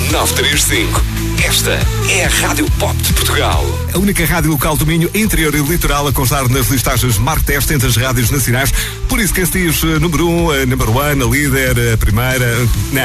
935. Esta é a Rádio Pop de Portugal. A única rádio local do Minho, interior e litoral, a constar nas listagens Marktest entre as rádios nacionais. Por isso, quem se diz número 1, number one, a líder, a primeira...